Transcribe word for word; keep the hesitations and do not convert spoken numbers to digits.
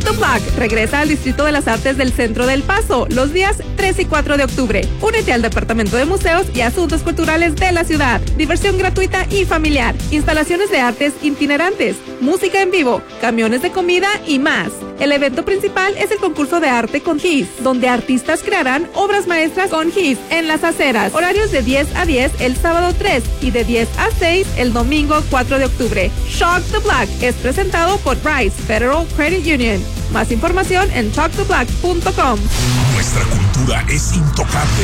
the Block regresa al Distrito de las Artes del Centro del Paso los días tres y cuatro de octubre. Únete al Departamento de Museos y Asuntos Culturales de la ciudad. Diversión gratuita y familiar. Instalaciones de artes itinerantes, música en vivo, camiones de comida y más. El evento principal es el concurso de arte con G I S, donde artistas crearán obras maestras con G I S en las aceras. Horarios de diez a diez el sábado tres y de diez a seis el domingo cuatro de octubre. Shock the Block es presentado por Bryce Federal Credit Union. Más información en shock the block punto com. Nuestra cultura es intocable.